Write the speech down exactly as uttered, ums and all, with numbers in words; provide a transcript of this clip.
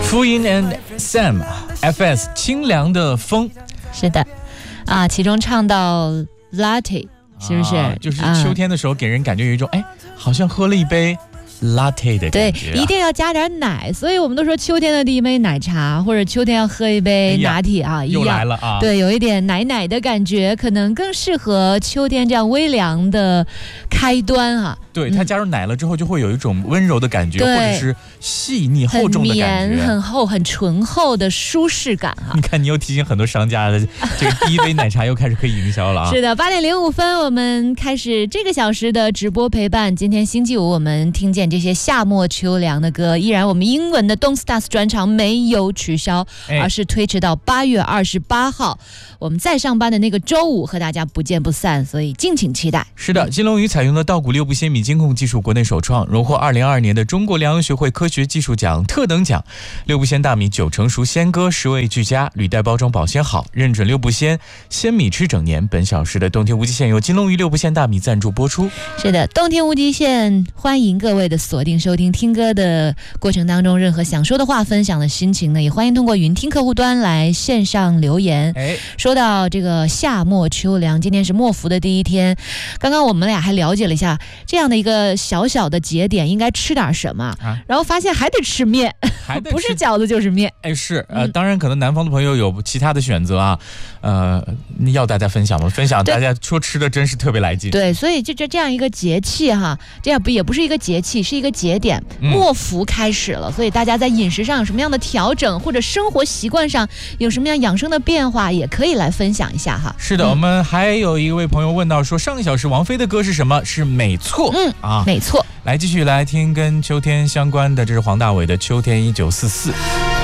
Fuyin and Sam F S 清凉的风。 是的啊，其中唱到 latte 是不是、 啊、就是秋天的时候给人感觉有一种、啊、哎好像喝了一杯latte 的感觉、啊、 对，一定要加点奶，所以我们都说秋天的第一杯奶茶，或者秋天要喝一杯拿铁啊， 哎、又来了啊！ 对，有一点奶奶的感觉，可能更适合秋天这样微凉的开端啊。 对，它加入奶了之后，就会有一种温柔的感觉， 嗯、 或者是细腻厚重的感觉， 很绵、很厚、很醇厚的舒适感啊！ 你看，你又提醒很多商家的这个第一杯奶茶又开始可以营销了啊！ 是的，八点零五分，我们开始这个小时的直播陪伴。今天星期五，我们听见这些夏末秋凉的歌，依然我们英文的 Don't Stars 专场没有取消， 哎、 而是推迟到八月二十八号，我们再上班的那个周五和大家不见不散，所以敬请期待。 是的，金龙鱼采用了稻谷六步鲜米监控技术，国内首创，荣获二零二二年的中国粮油学会科学技术奖特等奖。六步鲜大米九成熟鲜歌，食味俱佳，履带包装保鲜好，认准六步鲜，鲜米吃整年。本小时的冬天无极限由金龙鱼六步鲜大米赞助播出。 是的，冬天无极限，欢迎各位的锁定收听。听歌的过程当中，任何想说的话、分享的心情呢，也欢迎通过云听客户端来线上留言。 哎， 说到这个夏末秋凉，今天是末伏的第一天，刚刚我们俩还了解了一下这样的一个小小的节点应该吃点什么、啊、然后发现还得吃面， 还得吃不是饺子就是面。 哎，是呃、嗯，当然可能南方的朋友有其他的选择啊，呃，要大家分享吗？分享大家说吃的真是特别来劲。 对，所以就这这样一个节气哈，这样不也不是一个节气，是一个节点，末伏开始了、嗯，所以大家在饮食上有什么样的调整，或者生活习惯上有什么样养生的变化，也可以来分享一下哈。 是的、嗯，我们还有一位朋友问到说，上个小时王菲的歌是什么？是没错， 嗯啊，没错。 来继续来听跟秋天相关的，这是黄大炜的《秋天一九四四》。